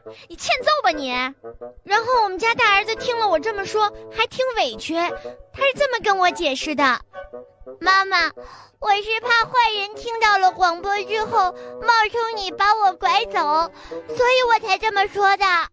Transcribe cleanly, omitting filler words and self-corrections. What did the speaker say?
你欠揍吧你！然后我们家大儿子听了我这么说，还挺委屈，他是这么跟我解释的： 妈妈，我是怕坏人听到了广播之后冒充你把我拐走，所以我才这么说的。